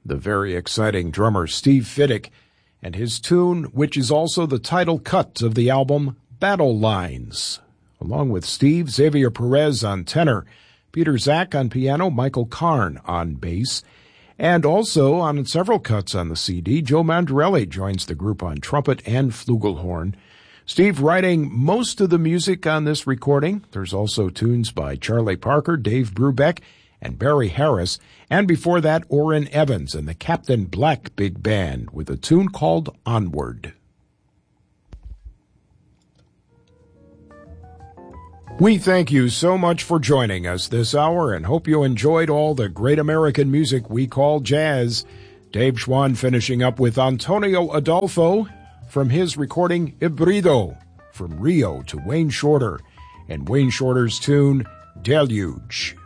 the very exciting drummer Steve Fiddick, and his tune, which is also the title cut of the album, Battle Lines. Along with Steve, Xavier Perez on tenor, Peter Zach on piano, Michael Karn on bass, and also on several cuts on the CD, Joe Mandarelli joins the group on trumpet and flugelhorn. Steve writing most of the music on this recording. There's also tunes by Charlie Parker, Dave Brubeck, and Barry Harris, and before that, Orrin Evans and the Captain Black Big Band with a tune called Onward. We thank you so much for joining us this hour and hope you enjoyed all the great American music we call jazz. Dave Schwann finishing up with Antonio Adolfo from his recording Ibrido, from Rio to Wayne Shorter, and Wayne Shorter's tune Deluge.